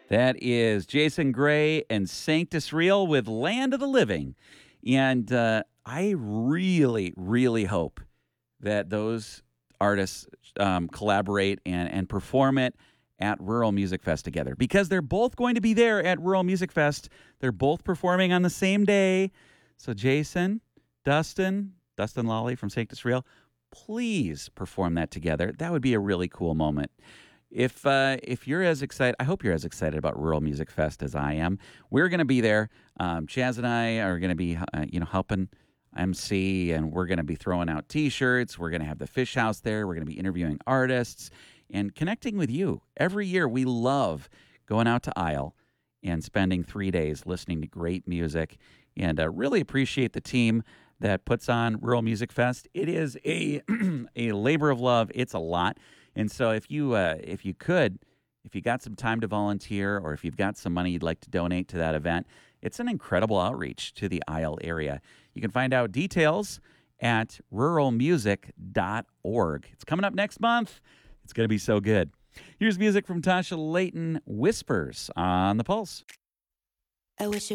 That is Jason Gray and Sanctus Real with Land of the Living. And I really, really hope that those artists collaborate and perform it at Rural Music Fest together because they're both going to be there at Rural Music Fest. They're both performing on the same day. So, Jason, Dustin Lawley from Sanctus Real, please perform that together. That would be a really cool moment. If you're as excited, I hope you're as excited about Rural Music Fest as I am. We're going to be there. Chaz and I are going to be, helping MC, and we're going to be throwing out T-shirts. We're going to have the Fish House there. We're going to be interviewing artists and connecting with you. Every year, we love going out to Isle and spending 3 days listening to great music, and really appreciate the team that puts on Rural Music Fest. It is a a labor of love. It's a lot. And so if you got some time to volunteer, or if you've got some money you'd like to donate to that event, it's an incredible outreach to the Isle area. You can find out details at ruralmusic.org. It's coming up next month. It's going to be so good. Here's music from Tasha Layton, Whispers on the Pulse. I wish